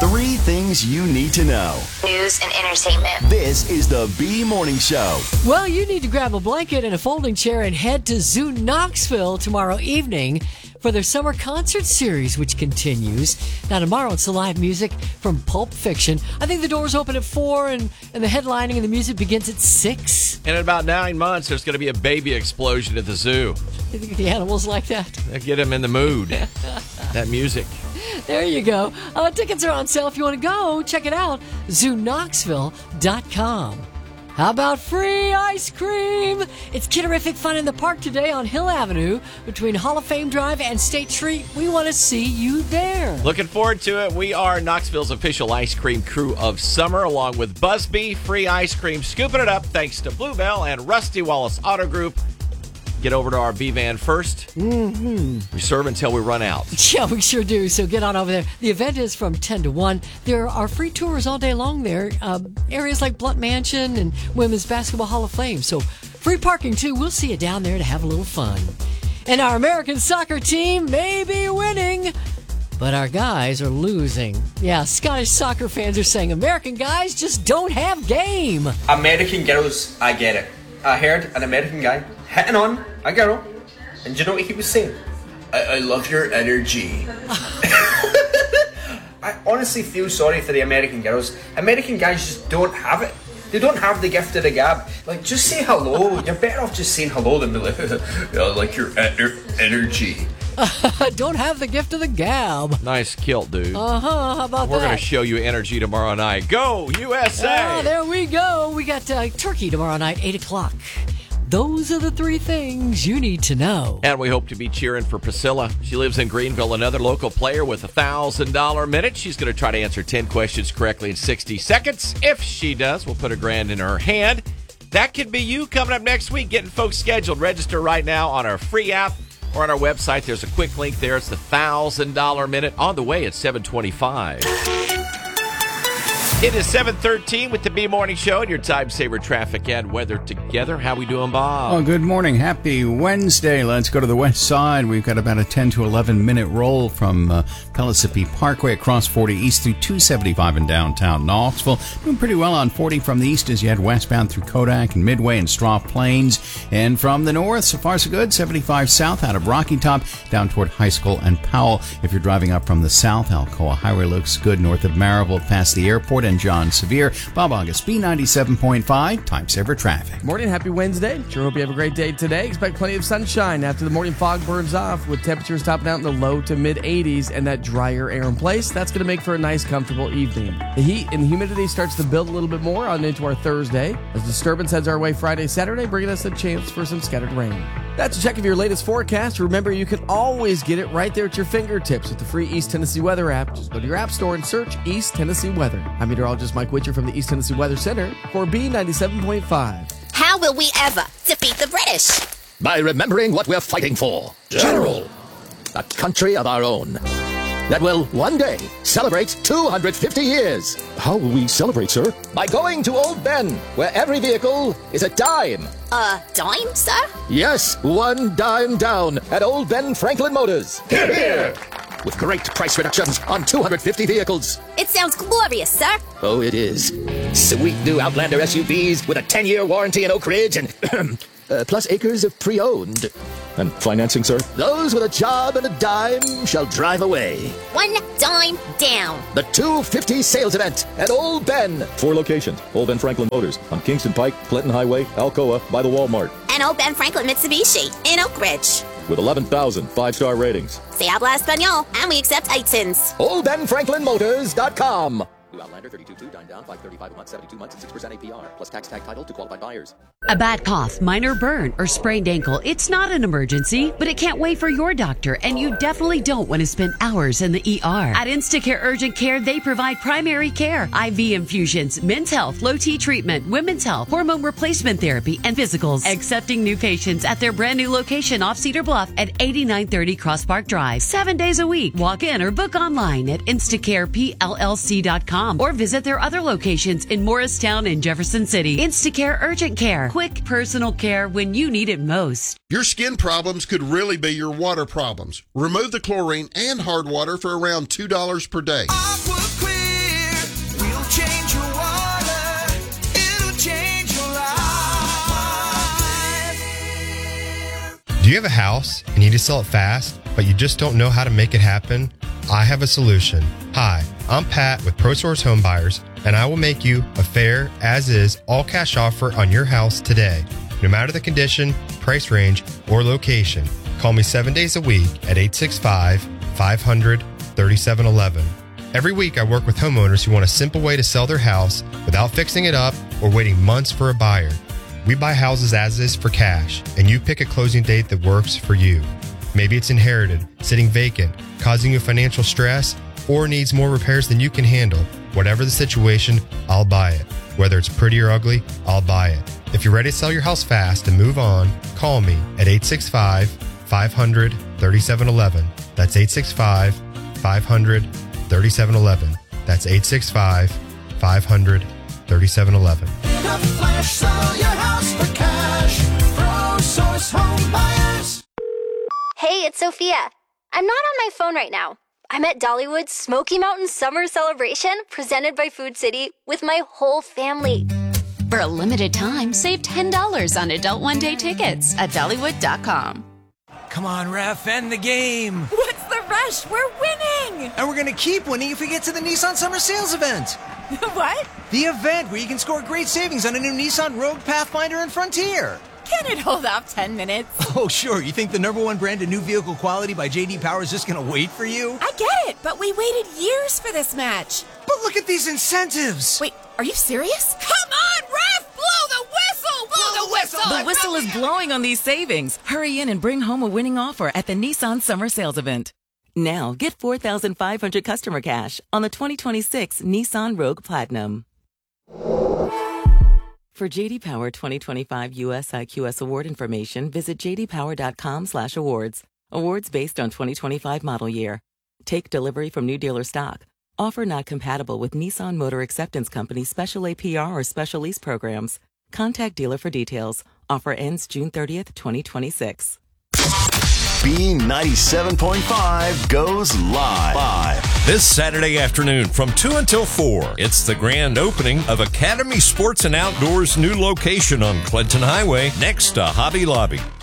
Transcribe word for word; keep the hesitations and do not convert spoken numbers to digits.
Three things you need to know. News and entertainment. This is the B Morning Show. Well, you need to grab a blanket and a folding chair and head to Zoo Knoxville tomorrow evening for their summer concert series, which continues. Now, tomorrow it's the live music from Pulp Fiction. I think the doors open at four, and, and the headlining and the music begins at six. And in about nine months, there's going to be a baby explosion at the zoo. You think the animals like that? That get them in the mood. That music. There you go. Uh, tickets are on sale if you want to go. Check it out, zoo knoxville dot com. How about free ice cream? It's Kidderific fun in the park today on Hill Avenue between Hall of Fame Drive and State Street. We want to see you there. Looking forward to it. We are Knoxville's official ice cream crew of summer, along with Busby. Free ice cream, scooping it up thanks to Bluebell and Rusty Wallace Auto Group. Get over to our B-Van first. Mm-hmm. We serve until we run out. Yeah, we sure do. So get on over there. The event is from ten to one. There are free tours all day long there. Uh, areas like Blunt Mansion and Women's Basketball Hall of Fame. So free parking, too. We'll see you down there to have a little fun. And our American soccer team may be winning, but our guys are losing. Yeah, Scottish soccer fans are saying American guys just don't have game. American girls, I get it. I heard an American guy hitting on a girl, and do you know what he was saying? I, I love your energy. I honestly feel sorry for the American girls. American guys just don't have it. They don't have the gift of the gab. Like, just say hello. You're better off just saying hello than be like, I like your ener- energy. Don't have the gift of the gab. Nice kilt, dude. Uh-huh, how about We're that? going to show you energy tomorrow night. Go, U S A! Ah, there we go. We got uh, turkey tomorrow night, eight o'clock. Those are the three things you need to know. And we hope to be cheering for Priscilla. She lives in Greenville, another local player with a one thousand dollars minute. She's going to try to answer ten questions correctly in sixty seconds. If she does, we'll put a grand in her hand. That could be you coming up next week, getting folks scheduled. Register right now on our free app or on our website. There's a quick link there. It's the one thousand dollars minute on the way at seven twenty-five. It is seven thirteen with the B Morning Show and your time saver traffic and weather together. How we doing, Bob? Oh, good morning. Happy Wednesday. Let's go to the west side. We've got about a ten to eleven minute roll from uh, Pellissippi Parkway across forty east through two seventy-five in downtown Knoxville. Doing pretty well on forty from the east as you head westbound through Kodak and Midway and Straw Plains. And from the north, so far so good, seventy-five south out of Rocky Top down toward High School and Powell. If you're driving up from the south, Alcoa Highway looks good north of Maryville past the airport and John Sevier. Bob August, B ninety-seven point five, time saver traffic. Morning, happy Wednesday. Sure hope you have a great day today. Expect plenty of sunshine after the morning fog burns off with temperatures topping out in the low to mid eighties and that drier air in place. That's going to make for a nice, comfortable evening. The heat and humidity starts to build a little bit more on into our Thursday as disturbance heads our way Friday, Saturday, bringing us a chance for some scattered rain. That's a check of your latest forecast. Remember, you can always get it right there at your fingertips with the free East Tennessee Weather app. Just go to your app store and search East Tennessee Weather. I'm meteorologist Mike Witcher from the East Tennessee Weather Center for B ninety-seven point five. How will we ever defeat the British? By remembering what we're fighting for. General. A country of our own. That will one day celebrate two hundred fifty years. How will we celebrate, sir? By going to Old Ben, where every vehicle is a dime. A dime, sir? Yes, one dime down at Old Ben Franklin Motors. Here, here! With great price reductions on two hundred fifty vehicles. It sounds glorious, sir. Oh, it is. Sweet new Outlander S U Vs with a ten-year warranty in Oak Ridge and uh, plus acres of pre-owned. And financing, sir? Those with a job and a dime shall drive away. One dime down. The two fifty sales event at Old Ben. Four locations. Old Ben Franklin Motors on Kingston Pike, Clinton Highway, Alcoa, by the Walmart. And Old Ben Franklin Mitsubishi in Oak Ridge. With eleven thousand five-star ratings. Se habla español, and we accept I T I Ns. Old Ben Franklin Motors dot com. New Outlander thirty-two two, dine down, five thirty-five a month, seventy-two months, and six percent A P R, plus tax tag title to qualified buyers. A bad cough, minor burn, or sprained ankle, it's not an emergency, but it can't wait for your doctor, and you definitely don't want to spend hours in the E R. At Instacare Urgent Care, they provide primary care, I V infusions, men's health, low T treatment, women's health, hormone replacement therapy, and physicals. Accepting new patients at their brand new location off Cedar Bluff at eighty-nine thirty Cross Park Drive, seven days a week. Walk in or book online at instacare P L L C dot com or visit their other locations in Morristown and Jefferson City. Instacare Urgent Care. Quick personal care when you need it most. Your skin problems could really be your water problems. Remove the chlorine and hard water for around two dollars per day. Aqua Queen. Do you have a house and you need to sell it fast, but you just don't know how to make it happen? I have a solution. Hi, I'm Pat with ProSource Home Buyers, and I will make you a fair, as-is, all-cash offer on your house today. No matter the condition, price range, or location, call me seven days a week at eight six five, five hundred, thirty-seven eleven. Every week, I work with homeowners who want a simple way to sell their house without fixing it up or waiting months for a buyer. We buy houses as is for cash, and you pick a closing date that works for you. Maybe it's inherited, sitting vacant, causing you financial stress, or needs more repairs than you can handle. Whatever the situation, I'll buy it. Whether it's pretty or ugly, I'll buy it. If you're ready to sell your house fast and move on, call me at eight six five, five hundred, thirty-seven eleven. That's eight six five, five hundred, thirty-seven eleven. That's eight six five, five hundred, thirty-seven eleven. In a flash, sell your house for cash. ProSource Home Buyers. Hey, it's Sophia. I'm not on my phone right now. I'm at Dollywood's Smoky Mountain Summer Celebration presented by Food City with my whole family. For a limited time, save ten dollars on adult one-day tickets at Dollywood dot com. Come on, ref, end the game. What's the rush? We're winning. And we're going to keep winning if we get to the Nissan Summer Sales event. What? The event where you can score great savings on a new Nissan Rogue, Pathfinder, and Frontier. Can it hold off ten minutes? Oh, sure. You think the number one brand in new vehicle quality by J D Power is just going to wait for you? I get it, but we waited years for this match. But look at these incentives. Wait, are you serious? Come on, ref! Blow the whistle! Blow, Blow the whistle! whistle! The whistle is blowing on these savings. Hurry in and bring home a winning offer at the Nissan Summer Sales Event. Now, get four thousand five hundred customer cash on the twenty twenty-six Nissan Rogue Platinum. For J D Power twenty twenty-five U S I Q S award information, visit j d power dot com slash awards. Awards based on twenty twenty-five model year. Take delivery from new dealer stock. Offer not compatible with Nissan Motor Acceptance Company special A P R or special lease programs. Contact dealer for details. Offer ends June thirtieth, twenty twenty-six. B ninety-seven point five goes live. live. This Saturday afternoon from two until four, it's the grand opening of Academy Sports and Outdoors' new location on Clinton Highway next to Hobby Lobby.